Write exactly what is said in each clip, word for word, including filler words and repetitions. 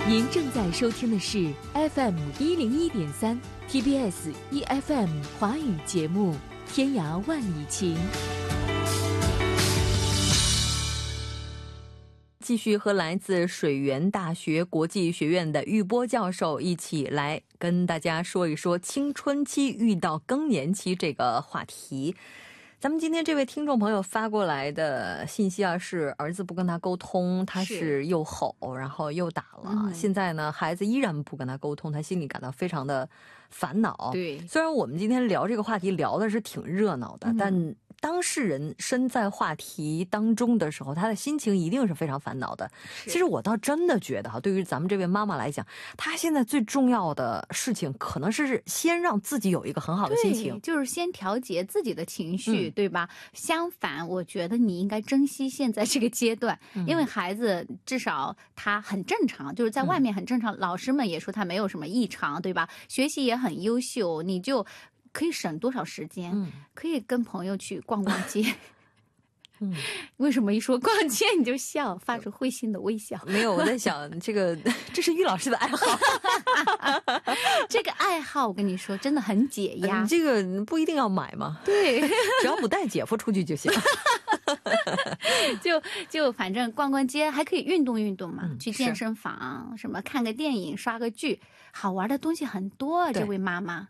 您正在收听的是 F M 一零一点三 T B S E F M 华语节目《天涯万里情》。继续和来自水源大学国际学院的玉波教授一起来跟大家说一说青春期遇到更年期这个话题。咱们今天这位听众朋友发过来的信息啊，是儿子不跟他沟通，他是又吼然后又打了、嗯、现在呢孩子依然不跟他沟通，他心里感到非常的烦恼。对，虽然我们今天聊这个话题聊的是挺热闹的、嗯、但当事人身在话题当中的时候，他的心情一定是非常烦恼的。其实我倒真的觉得哈，对于咱们这位妈妈来讲，她现在最重要的事情可能是先让自己有一个很好的心情， 就是先调节自己的情绪、嗯、对吧？相反我觉得你应该珍惜现在这个阶段、嗯、因为孩子至少他很正常，就是在外面很正常、嗯、老师们也说他没有什么异常，对吧？学习也很优秀，你就可以省多少时间、嗯、可以跟朋友去逛逛街嗯，为什么一说逛街你就笑，发出会心的微笑？ 没有，我在想这个这是玉老师的爱好这个爱好我跟你说真的很解压、 嗯、这个不一定要买嘛， 对， 只要不带姐夫出去就行就就反正逛逛街还可以运动运动嘛、嗯、去健身房什么看个电影刷个剧，好玩的东西很多。这位妈妈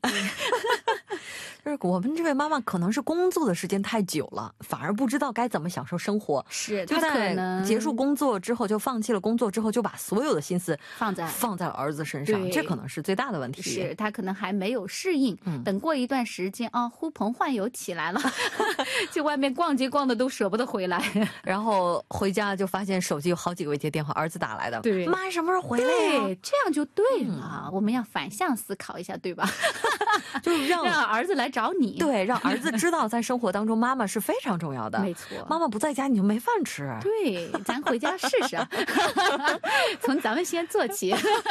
就是我们这位妈妈可能是工作的时间太久了，反而不知道该怎么享受生活，是就在结束工作之后就放弃了工作之后，就把所有的心思放在放在了儿子身上，这可能是最大的问题。 是他可能还没有适应、嗯、等过一段时间啊，呼朋唤友起来了就外面逛街逛的都舍不得回来然后回家就发现手机有好几个未接电话，儿子打来的，对，妈什么时候回来呀、啊？ 对，这样就对了、嗯、我们要反向思考一下，对吧？ 就是让让儿子来找你， 对，让儿子知道在生活当中妈妈是非常重要的。没错，妈妈不在家你就没饭吃。 对，咱回家试试从咱们先做起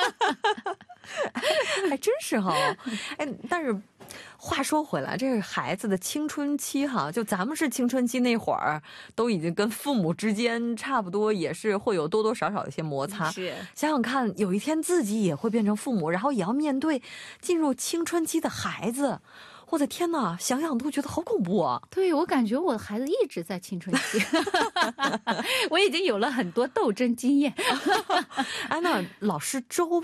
还真是哈。哎，但是话说回来，这是孩子的青春期哈，就咱们是青春期那会儿都已经跟父母之间差不多也是会有多多少少的一些摩擦。是，想想看有一天自己也会变成父母，然后也要面对进入青春期的孩子，我的天哪，想想都觉得好恐怖啊。 对，我感觉我的孩子一直在青春期我已经有了很多斗争经验哎，那老师周